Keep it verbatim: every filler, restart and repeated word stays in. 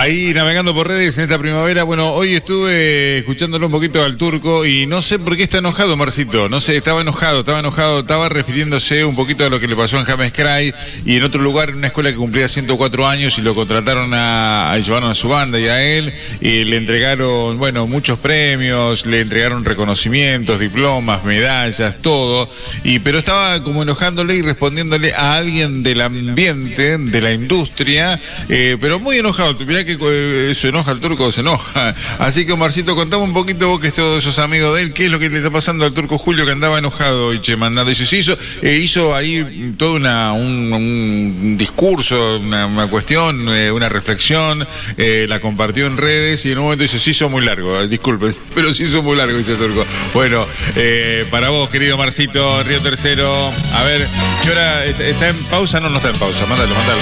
Ahí navegando por redes en esta primavera. Bueno, hoy estuve escuchándolo un poquito al Turco y no sé por qué está enojado, Marcito. No sé, estaba enojado, estaba enojado, estaba refiriéndose un poquito a lo que le pasó en James Cray y en otro lugar, en una escuela que cumplía ciento cuatro años y lo contrataron a, a llevaron a su banda y a él y le entregaron, bueno, muchos premios, le entregaron reconocimientos, diplomas, medallas, todo. Y pero estaba como enojándole y respondiéndole a alguien del ambiente, de la industria, eh, pero muy enojado. Mirá que eh, se enoja el Turco, se enoja. Así que, Marcito, contame un poquito vos que todos esos amigos de él, ¿qué es lo que le está pasando al Turco Julio que andaba enojado y che, mandando? Y se hizo, eh, hizo ahí todo una, un, un discurso, una, una cuestión, eh, una reflexión, eh, la compartió en redes y en un momento dice, se hizo muy largo, eh, disculpe, pero se hizo muy largo, dice el Turco. Bueno, eh, para vos, querido Marcito, Río Tercero, a ver, ¿qué hora está, está en pausa? No, no está en pausa, mándalo, mándalo.